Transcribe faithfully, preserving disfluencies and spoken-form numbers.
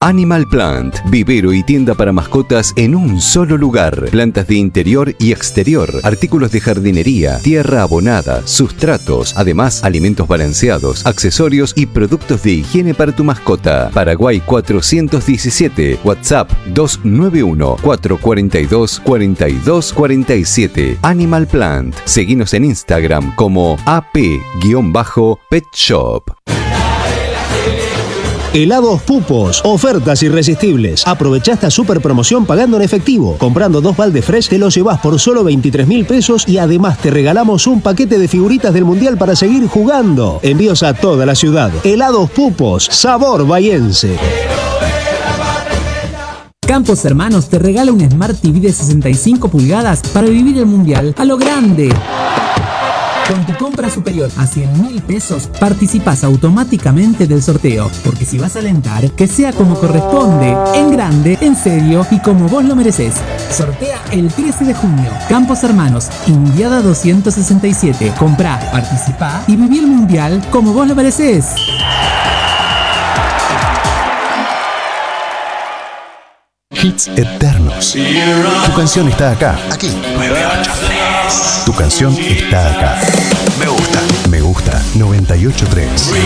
Animal Plant, vivero y tienda para mascotas en un solo lugar. Plantas de interior y exterior, artículos de jardinería, tierra abonada, sustratos, además alimentos balanceados, accesorios y productos de higiene para tu mascota. Paraguay cuatrocientos diecisiete, WhatsApp dos nueve uno, cuatro cuatro dos, cuatro dos cuatro siete. Animal Plant. Seguinos en Instagram como A P Pet Shop. Helados Pupos, ofertas irresistibles. Aprovecha esta super promoción pagando en efectivo. Comprando dos baldes fresh te los llevas por solo veintitrés mil pesos y además te regalamos un paquete de figuritas del Mundial para seguir jugando. Envíos a toda la ciudad. Helados Pupos, sabor bahiense. Campos Hermanos te regala un Smart T V de sesenta y cinco pulgadas para vivir el Mundial a lo grande. Con tu compra superior a cien mil pesos, participas automáticamente del sorteo. Porque si vas a alentar, que sea como corresponde, en grande, en serio y como vos lo mereces. Sortea el trece de junio. Campos Hermanos, Indiada doscientos sesenta y siete. Comprá, participá y viví el Mundial como vos lo mereces. Hits eternos. Tu canción está acá. Aquí. nueve ocho tres. Tu canción está acá. Me gusta. Me gusta. noventa y ocho tres.